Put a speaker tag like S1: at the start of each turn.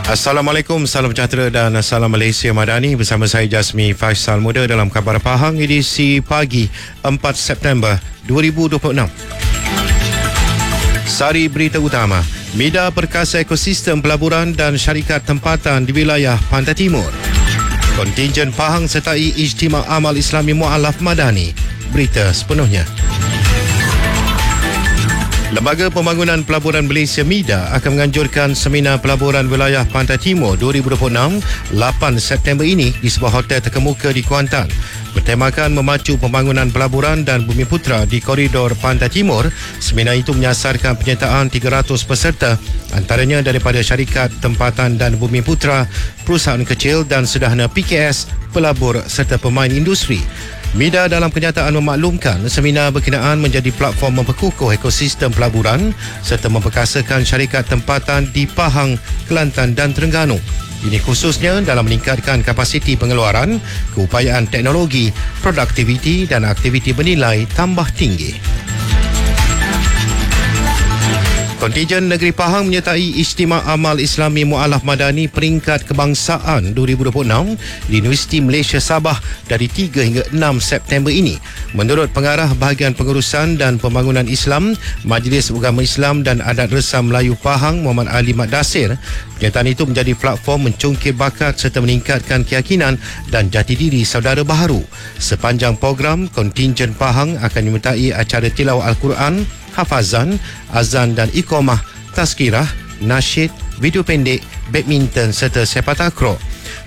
S1: Assalamualaikum, salam sejahtera dan salam Malaysia Madani. Bersama saya Jasmi Faisal Muda dalam Khabar Pahang edisi pagi 4 September 2026. Sari berita utama, Mida perkasa ekosistem pelaburan dan syarikat tempatan di wilayah Pantai Timur. Kontingen Pahang sertai Ijtima Amal Islami Mu'alaf Madani. Berita sepenuhnya. Lembaga Pembangunan Pelaburan Malaysia MIDA akan menganjurkan Seminar Pelaburan Wilayah Pantai Timur 2026 8 September ini di sebuah hotel terkemuka di Kuantan. Bertemakan memacu pembangunan pelaburan dan bumi putera di koridor Pantai Timur, seminar itu menyasarkan penyertaan 300 peserta, antaranya daripada syarikat tempatan dan bumi putera, perusahaan kecil dan sederhana PKS, pelabur serta pemain industri. MIDA dalam kenyataan memaklumkan seminar berkenaan menjadi platform memperkukuh ekosistem pelaburan serta memperkasakan syarikat tempatan di Pahang, Kelantan dan Terengganu. Ini khususnya dalam meningkatkan kapasiti pengeluaran, keupayaan teknologi, produktiviti dan aktiviti bernilai tambah tinggi. Kontingen Negeri Pahang menyertai Ijtima Amal Islami Mu'alaf Madani peringkat kebangsaan 2026 di Universiti Malaysia Sabah dari 3 hingga 6 September ini. Menurut Pengarah Bahagian Pengurusan dan Pembangunan Islam, Majlis Agama Islam dan Adat Resam Melayu Pahang Muhammad Ali Mat Dasir, penyertaan itu menjadi platform mencungkil bakat serta meningkatkan keyakinan dan jati diri saudara baharu. Sepanjang program, kontingen Pahang akan menyertai acara tilawah Al-Quran, hafazan, azan dan iqamah, tazkirah, nasyid, video pendek, badminton serta sepak takraw.